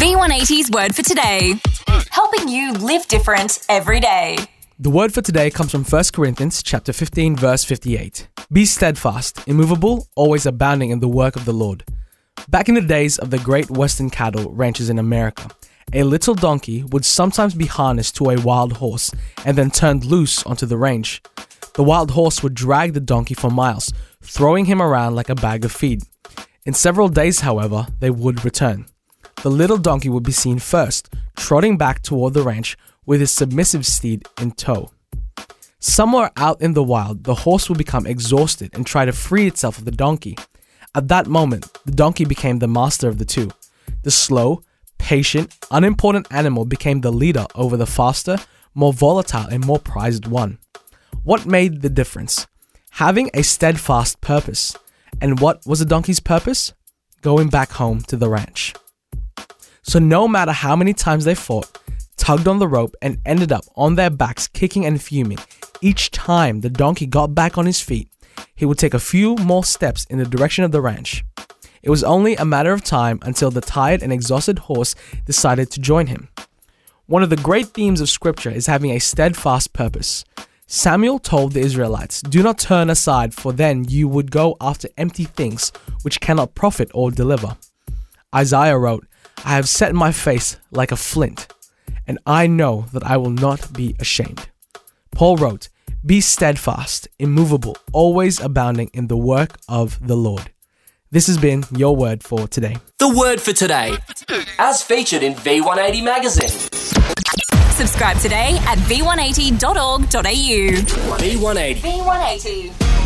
V180's Word for Today. Helping you live different every day. The word for today comes from 1 Corinthians chapter 15, verse 58. Be steadfast, immovable, always abounding in the work of the Lord. Back in the days of the great western cattle ranches in America, a little donkey would sometimes be harnessed to a wild horse and then turned loose onto the range. The wild horse would drag the donkey for miles, throwing him around like a bag of feed. In several days, however, they would return. The little donkey would be seen first, trotting back toward the ranch with his submissive steed in tow. Somewhere out in the wild, the horse would become exhausted and try to free itself of the donkey. At that moment, the donkey became the master of the two. The slow, patient, unimportant animal became the leader over the faster, more volatile and more prized one. What made the difference? Having a steadfast purpose. And what was the donkey's purpose? Going back home to the ranch. So no matter how many times they fought, tugged on the rope and ended up on their backs kicking and fuming, each time the donkey got back on his feet, he would take a few more steps in the direction of the ranch. It was only a matter of time until the tired and exhausted horse decided to join him. One of the great themes of Scripture is having a steadfast purpose. Samuel told the Israelites, "Do not turn aside, for then you would go after empty things which cannot profit or deliver." Isaiah wrote, "I have set my face like a flint, and I know that I will not be ashamed." Paul wrote, "Be steadfast, immovable, always abounding in the work of the Lord." This has been your word for today. The word for today, as featured in V180 magazine. Subscribe today at v180.org.au. V180. V180.